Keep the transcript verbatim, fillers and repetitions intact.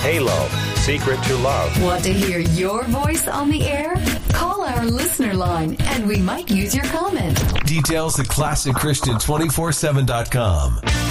Halo, Secret to Love. Want to hear your voice on the air? Call our listener line and we might use your comment. Details at classic christian two forty-seven dot com.